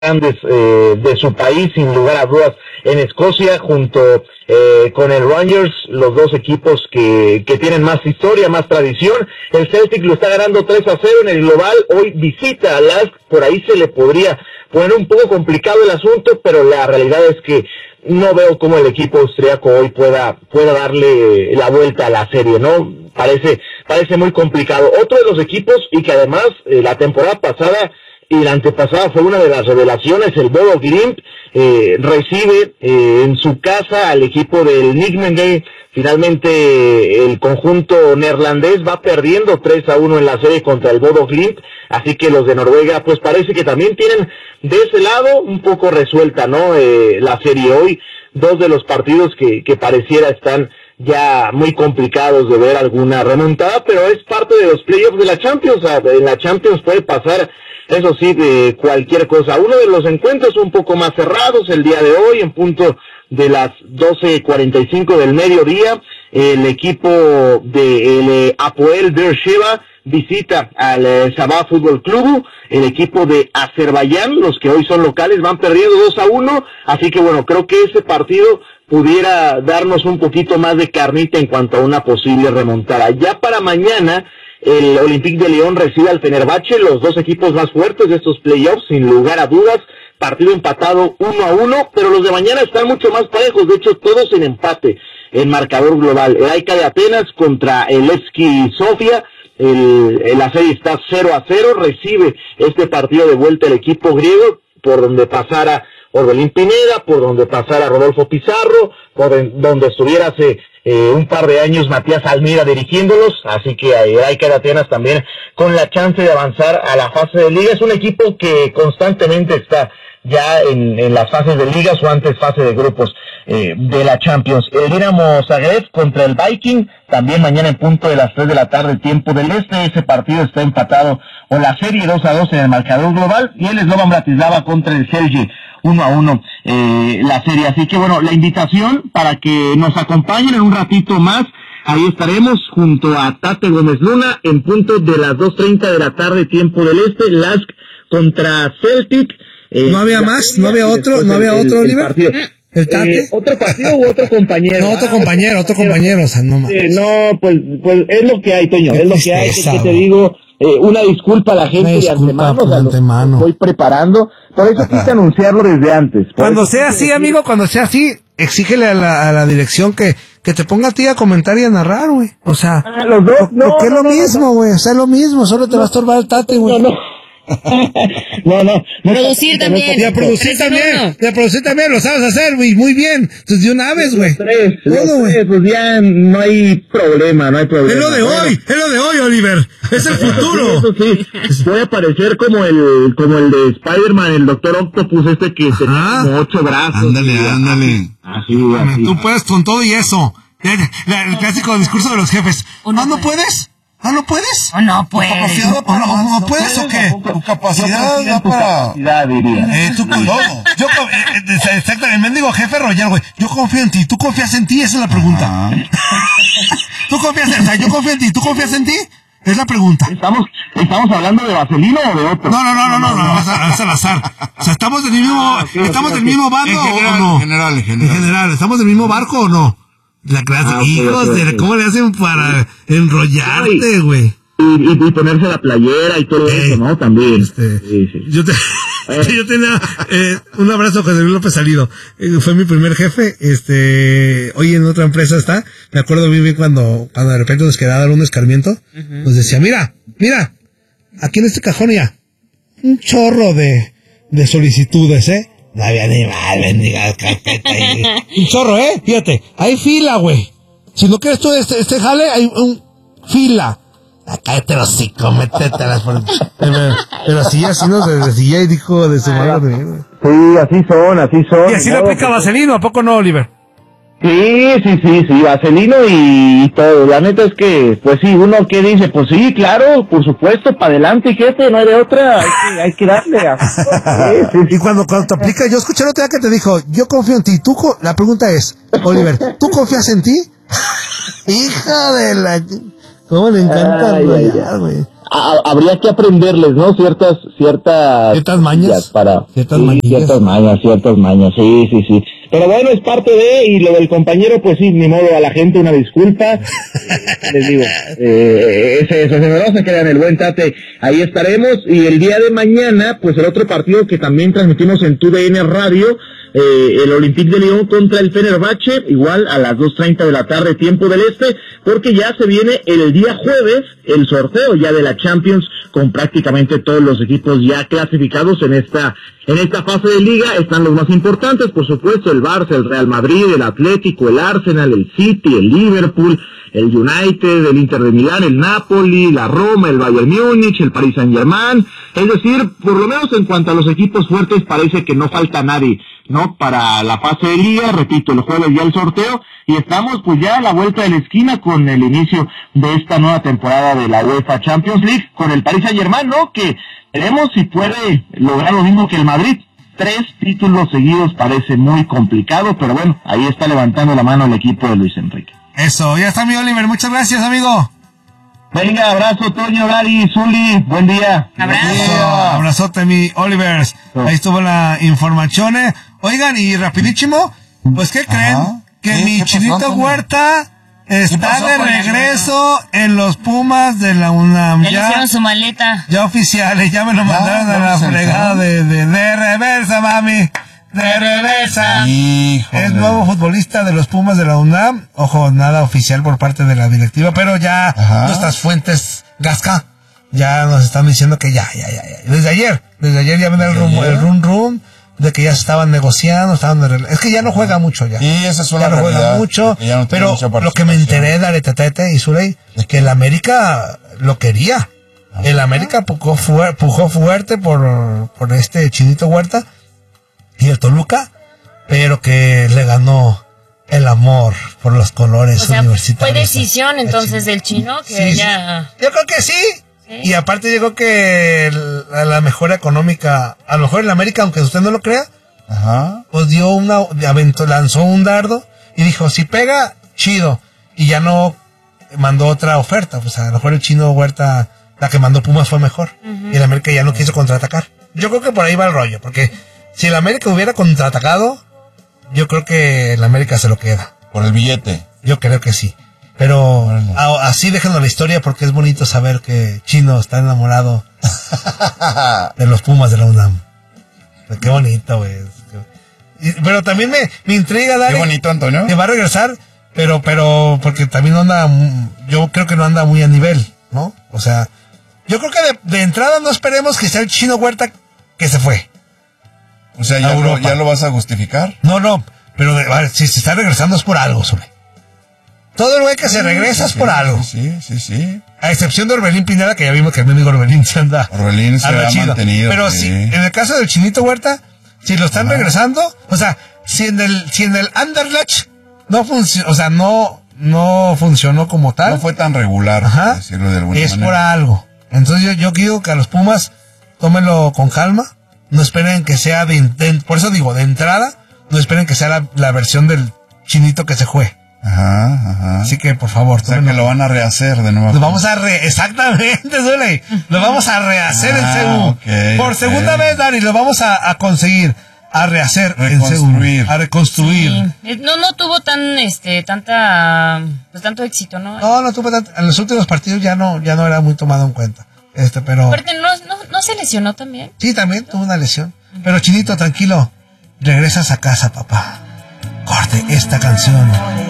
grandes de su país, sin lugar a dudas, en Escocia, junto con el Rangers, los dos equipos que tienen más historia, más tradición. El Celtic lo está ganando 3-0 en el global, hoy visita a Lask, por ahí se le podría poner un poco complicado el asunto, pero la realidad es que no veo cómo el equipo austriaco hoy pueda darle la vuelta a la serie, ¿no? Parece muy complicado. Otro de los equipos, y que además la temporada pasada y la antepasada fue una de las revelaciones, el Bodo Glimt, recibe en su casa al equipo del Nijmegen. Finalmente el conjunto neerlandés va perdiendo 3-1 en la serie contra el Bodo Glimt, así que los de Noruega pues parece que también tienen de ese lado un poco resuelta, ¿no? La serie hoy, dos de los partidos que pareciera están ya muy complicados de ver alguna remontada, pero es parte de los playoffs de la Champions. En la Champions puede pasar, eso sí, de cualquier cosa. Uno de los encuentros un poco más cerrados el día de hoy, en punto de las 12:45 del mediodía, el equipo de Hapoel Beersheva visita al Sabah Fútbol Club, el equipo de Azerbaiyán, los que hoy son locales, van perdiendo 2-1, así que bueno, creo que ese partido pudiera darnos un poquito más de carnita en cuanto a una posible remontada. Ya para mañana, el Olympique de Lyon recibe al Fenerbahce, los dos equipos más fuertes de estos playoffs, sin lugar a dudas, partido empatado 1-1, pero los de mañana están mucho más parejos, de hecho todos en empate, en marcador global. El AEK de Atenas contra el Levski Sofia, la serie está 0-0, recibe este partido de vuelta el equipo griego, por donde pasara Orbelín Pineda, por donde pasara Rodolfo Pizarro, por donde estuviera hace un par de años Matías Almeida dirigiéndolos, así que hay que Atenas también con la chance de avanzar a la fase de liga. Es un equipo que constantemente está ya en las fases de ligas o antes fase de grupos de la Champions. El Dinamo Zagreb contra el Viking, también mañana en punto de las 3 de la tarde, tiempo del este. Ese partido está empatado, o la serie 2-2 en el marcador global, y el Slovan Bratislava contra el Celje 1-1 la serie. Así que bueno, la invitación para que nos acompañen en un ratito más. Ahí estaremos junto a Tate Gómez Luna en punto de las 2:30 de la tarde, tiempo del este. Lask contra Celtic. ¿No había más? ¿No había otro, Oliver? ¿El Tate? ¿Otro partido u otro compañero? No, otro compañero, o sea, no más. No, pues es lo que hay, Toño, es lo que hay, que te digo. Una disculpa a la gente de antemano, voy preparando, por eso quise anunciarlo desde antes. Cuando sea así, amigo, cuando sea así, exígele a la dirección que te ponga a ti a comentar y a narrar, güey. O sea, los dos, porque es lo mismo, güey, o sea, es lo mismo, solo te va a estorbar el Tate, güey. No. Producir también. Y a producir también, lo sabes hacer, güey, muy bien. Entonces de una vez, güey. Pues ya no hay problema. Es lo de hoy, Oliver. Es el futuro. Eso sí, voy a parecer como el de Spider-Man, el Doctor Octopus, que tenía como 8 brazos. Ándale. Así. Tú puedes con todo y eso. El clásico discurso de los jefes. ¿No puedes? ¿No puedes? No puedes. ¿No puedes o qué? Tu capacidad da para... diría. Tú con todo. Exactamente, el mendigo jefe Roger, güey. Yo confío en ti. ¿Tú confías en ti? Esa es la pregunta. Yo confío en ti. ¿Tú confías en ti? Es la pregunta. ¿Estamos hablando de Vaselino o de otro? No, es al azar. O sea, ¿estamos del mismo bando o no? En general. ¿Estamos del mismo barco o no? La clase, hijos de cómo le hacen para enrollarte, güey. Y ponerse la playera y todo eso, ¿no? También. Sí. Yo tenía un abrazo con el López Salido. Fue mi primer jefe. Hoy en otra empresa está. Me acuerdo muy bien cuando de repente nos quedaba dar un escarmiento. Nos decía, mira, aquí en este cajón ya un chorro de solicitudes, No había ni mal, bendiga carpeta. Un chorro, fíjate, hay fila, güey. Si no quieres tú este jale, hay un fila. Cállate los hocico, métetelas por... Pero así nos decía y dijo de su madre. Sí, así son. Y así lo aplica Vaselino, ¿a poco no, Oliver? Sí, Vaselino y todo. La neta es que, pues sí, uno que dice, pues sí, claro, por supuesto, para adelante, jefe, no hay de otra, hay que darle. Sí. Y cuando te aplica, yo escuché la otra que te dijo, yo confío en ti. La pregunta es, Oliver, ¿tú confías en ti? Hija de la... ¿Cómo le encanta güey? habría que aprenderles, ¿no? Ciertas mañas. Ciertas mañas, sí. Pero bueno, es parte de, y lo del compañero, pues sí, ni modo, a la gente una disculpa. Les digo, se me va a quedar en el buen Tate, ahí estaremos, y el día de mañana, pues el otro partido que también transmitimos en TUDN Radio, el Olympique de Lyon contra el Fenerbahce, igual a las 2:30 de la tarde, tiempo del este, porque ya se viene el día jueves el sorteo ya de la Champions, con prácticamente todos los equipos ya clasificados en esta fase de liga. Están los más importantes, por supuesto, el Barça, el Real Madrid, el Atlético, el Arsenal, el City, el Liverpool, el United, el Inter de Milán, el Napoli, la Roma, el Bayern Múnich, el Paris Saint-Germain. Es decir, por lo menos en cuanto a los equipos fuertes, parece que no falta nadie, ¿no? Para la fase de liga, repito, el jueves ya el sorteo, y estamos pues ya a la vuelta de la esquina con el inicio de esta nueva temporada de la UEFA Champions League, con el Paris Saint-Germain, ¿no? Que veremos si puede lograr lo mismo que el Madrid. 3 títulos seguidos parece muy complicado, pero bueno, ahí está levantando la mano el equipo de Luis Enrique. Eso, ya está mi Oliver, muchas gracias, amigo. Venga, abrazo, Toño, Gary, Zuli, buen día. Abrazote, mi Oliver. Ahí estuvo la información. Oigan, y rapidísimo, pues, ¿qué creen? Que mi Chinito Huerta está de regreso en los Pumas de la UNAM. Ya le hicieron su maleta. Ya oficiales, ya me lo mandaron a la fregada de reversa, mami. De reversa. Híjole. Es nuevo futbolista de los Pumas de la UNAM. Ojo, nada oficial por parte de la directiva, pero ya nuestras fuentes Gasca ya nos están diciendo que ya. Desde ayer ya ven el rum de que ya se estaban negociando, es que ya no juega mucho ya. Y esa es una ya no juega mucho, no pero lo que me enteré de Aretatete y Zuley es que el América lo quería. El América pujó fuerte por este Chinito Huerta y el Toluca, pero que le ganó el amor por los colores universitarios. Fue decisión entonces del chino que sí, ya... Yo creo que sí. Y aparte llegó que la mejora económica, a lo mejor en América, aunque usted no lo crea, pues lanzó un dardo y dijo, si pega, chido. Y ya no mandó otra oferta. Pues a lo mejor el chino Huerta, la que mandó Pumas fue mejor. Y el América ya no quiso contraatacar. Yo creo que por ahí va el rollo, porque si el América hubiera contraatacado, yo creo que el América se lo queda. Por el billete. Yo creo que sí. Pero así déjenos la historia, porque es bonito saber que Chino está enamorado de los Pumas de la UNAM. Qué bonito, güey. Pero también me intriga, Dani. Qué bonito, Antonio. Que va a regresar, pero porque también no anda, yo creo que no anda muy a nivel, ¿no? O sea, yo creo que de entrada no esperemos que sea el Chino Huerta que se fue. O sea, ¿ya lo vas a justificar? No, pero si se está regresando es por algo, sobre. Todo el güey que se regresa es por algo. Sí. A excepción de Orbelín Pineda, que ya vimos que mi amigo Orbelín se anda. Orbelín se ha mantenido. Pero sí, en el caso del Chinito Huerta, si lo están regresando, o sea, si en el Anderlecht no funcionó, o sea, no funcionó como tal. No fue tan regular, decirlo de alguna manera. Es por algo. Entonces yo digo que a los Pumas, tómenlo con calma. No esperen que sea por eso digo, de entrada, no esperen que sea la versión del Chinito que se fue. Así que, por favor, o sea, que lo van a rehacer de nuevo. Lo vamos a exactamente, Zuley. Lo vamos a rehacer en CU. Por segunda vez, Dani, lo vamos a conseguir. A rehacer en CU. A reconstruir. Sí. No tuvo tanto éxito, ¿no? No tuvo tanto. En los últimos partidos ya no era muy tomado en cuenta. Pero. Aparte, ¿no se lesionó también? Sí, también tuvo una lesión. Pero Chinito, tranquilo. Regresas a casa, papá. Corte esta canción.